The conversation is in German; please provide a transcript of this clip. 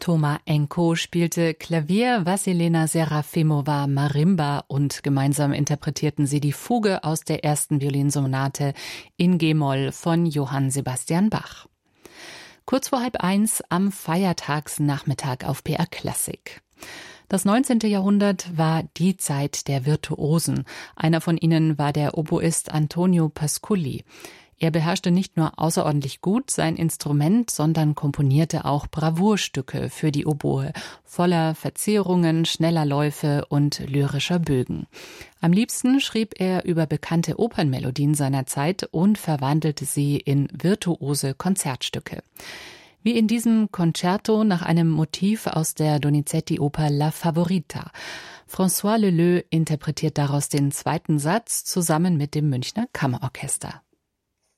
Toma Enko spielte Klavier, Wassilena Serafimova Marimba und gemeinsam interpretierten sie die Fuge aus der ersten Violinsonate in G-Moll von Johann Sebastian Bach. Kurz vor 12:30 am Feiertagsnachmittag auf BR Klassik. Das 19. Jahrhundert war die Zeit der Virtuosen. Einer von ihnen war der Oboist Antonio Pasculli. Er beherrschte nicht nur außerordentlich gut sein Instrument, sondern komponierte auch Bravourstücke für die Oboe, voller Verzierungen, schneller Läufe und lyrischer Bögen. Am liebsten schrieb er über bekannte Opernmelodien seiner Zeit und verwandelte sie in virtuose Konzertstücke. Wie in diesem Concerto nach einem Motiv aus der Donizetti-Oper La Favorita. François Leleux interpretiert daraus den zweiten Satz zusammen mit dem Münchner Kammerorchester.